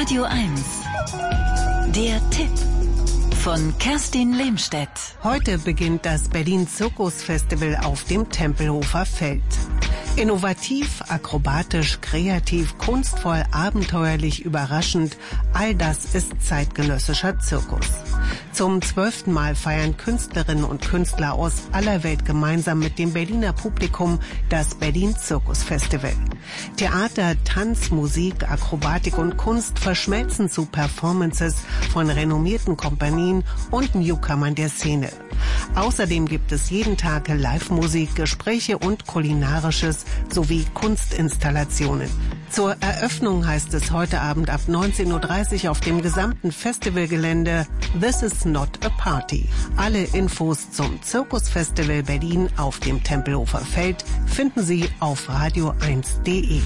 Radio 1. Der Tipp von Kerstin Lehmstedt. Heute beginnt das Berlin Zirkus Festival auf dem Tempelhofer Feld. Innovativ, akrobatisch, kreativ, kunstvoll, abenteuerlich, überraschend, all das ist zeitgenössischer Zirkus. Zum 12. Mal feiern Künstlerinnen und Künstler aus aller Welt gemeinsam mit dem Berliner Publikum das Berlin Zirkus Festival. Theater, Tanz, Musik, Akrobatik und Kunst verschmelzen zu Performances von renommierten Kompanien und Newcomern der Szene. Außerdem gibt es jeden Tag Live-Musik, Gespräche und Kulinarisches sowie Kunstinstallationen. Zur Eröffnung heißt es heute Abend ab 19:30 Uhr auf dem gesamten Festivalgelände This is not a party. Alle Infos zum Zirkusfestival Berlin auf dem Tempelhofer Feld finden Sie auf radio1.de.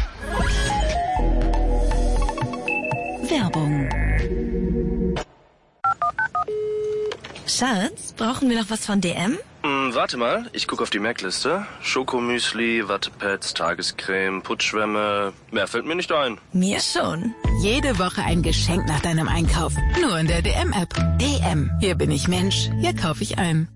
Werbung. Schatz, brauchen wir noch was von DM? Warte mal, ich gucke auf die Merkliste. Schokomüsli, Wattepads, Tagescreme, Putzschwämme. Mehr fällt mir nicht ein. Mir schon. Jede Woche ein Geschenk nach deinem Einkauf. Nur in der DM-App. DM. Hier bin ich Mensch. Hier kaufe ich ein.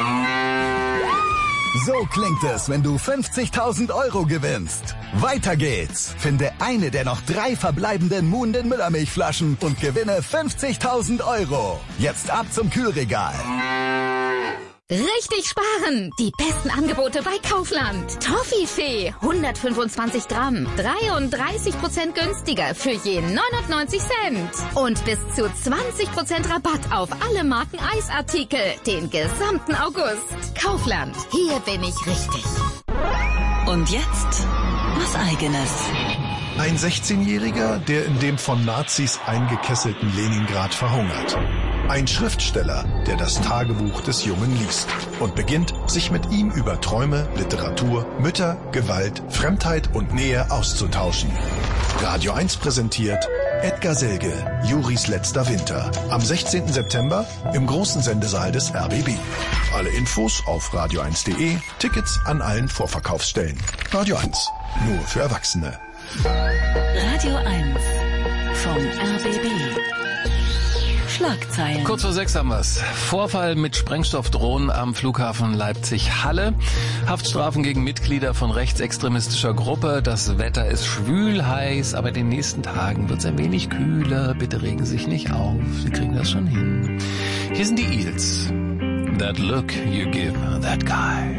So klingt es, wenn du 50.000 Euro gewinnst. Weiter geht's. Finde eine der noch 3 verbleibenden Muhnden Müllermilchflaschen und gewinne 50.000 Euro. Jetzt ab zum Kühlregal. Richtig sparen! Die besten Angebote bei Kaufland. Toffifee, 125 Gramm, 33% günstiger für je 99 Cent. Und bis zu 20% Rabatt auf alle Marken Eisartikel, den gesamten August. Kaufland, hier bin ich richtig. Und jetzt was Eigenes. Ein 16-Jähriger, der in dem von Nazis eingekesselten Leningrad verhungert. Ein Schriftsteller, der das Tagebuch des Jungen liest und beginnt, sich mit ihm über Träume, Literatur, Mütter, Gewalt, Fremdheit und Nähe auszutauschen. Radio 1 präsentiert Edgar Selge, Juris letzter Winter. Am 16. September im großen Sendesaal des RBB. Alle Infos auf radio1.de, Tickets an allen Vorverkaufsstellen. Radio 1, nur für Erwachsene. Radio 1 vom RBB. Schlagzeilen. Kurz vor 6 haben wir's. Vorfall mit Sprengstoffdrohnen am Flughafen Leipzig-Halle. Haftstrafen gegen Mitglieder von rechtsextremistischer Gruppe. Das Wetter ist schwül heiß, aber in den nächsten Tagen wird's ein wenig kühler. Bitte regen Sie sich nicht auf. Sie kriegen das schon hin. Hier sind die Eels. That look you give that guy.